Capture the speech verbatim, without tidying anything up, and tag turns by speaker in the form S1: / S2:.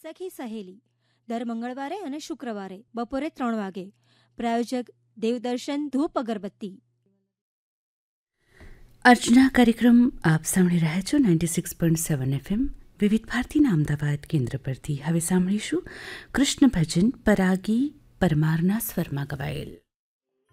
S1: સખી સહેલી દર મંગળવારે અને શુક્રવારે બપોરે ત્રણ વાગે. પ્રાયોજક દેવદર્શન ધૂપ અગરબત્તી.
S2: અર્ચના કાર્યક્રમ આપ સાંભળી રહ્યા છો ninety six point seven FM વિવિધ ભારતીના અમદાવાદ કેન્દ્ર પરથી. હવે સાંભળીશું કૃષ્ણ ભજન પરાગી પરમારના સ્વરમાં ગવાયેલ.